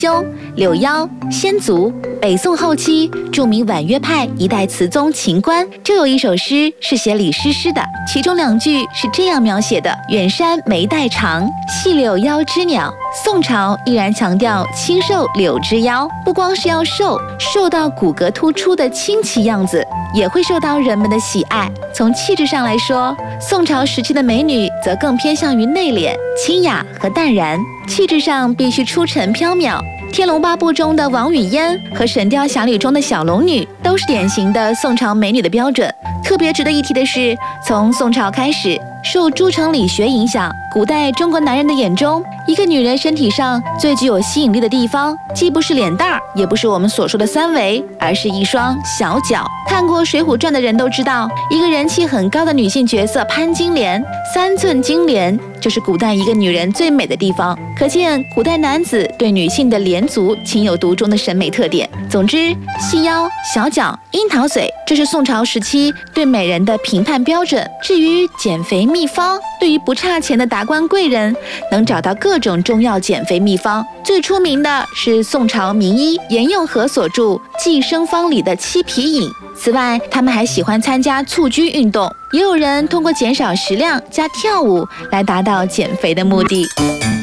修、柳腰、仙足。北宋后期，著名婉约派一代词宗秦观就有一首诗是写李师师的，其中2句是这样描写的：远山眉黛长，细柳腰之鸟。宋朝依然强调清瘦柳之腰，不光是要瘦到骨骼突出的清奇样子，也会受到人们的喜爱。从气质上来说，宋朝时期的美女则更偏向于内敛、清雅和淡然，气质上必须出尘飘渺。《天龙八部》中的王语嫣和《神雕侠侣》中的小龙女都是典型的宋朝美女的标准。特别值得一提的是，从宋朝开始，受诸城理学影响，古代中国男人的眼中，一个女人身体上最具有吸引力的地方，既不是脸蛋儿，也不是我们所说的3围，而是一双小脚。看过《水浒传》的人都知道，一个人气很高的女性角色潘金莲，3寸金莲就是古代一个女人最美的地方。可见古代男子对女性的莲足情有独钟的审美特点。总之，细腰、小脚、樱桃嘴，这是宋朝时期对美人的评判标准。至于减肥秘方，对于不差钱的达官贵人，能找到各种中药减肥秘方。最出名的是宋朝名医严用和所著《寄生方》里的七皮饮。此外，他们还喜欢参加蹴鞠运动，也有人通过减少食量加跳舞来达到减肥的目的。